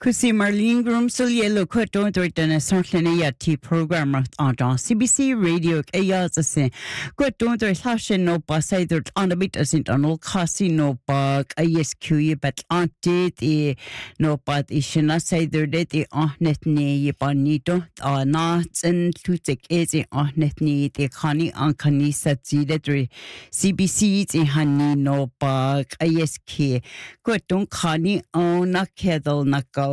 Kusi Marlene Grumsul Yellow Quato Dortana Sartlania T program on CBC Radio Ayazase. Quato Hashin no Basaidur on a bit as in Donald Cassi no bug ISQ but auntie the no but ishina say there the net ne bonito or not and to take easy on net ne the honey on canisa zidetry CBC the honey no bug ISK. Quato honey on a kettle knuckle.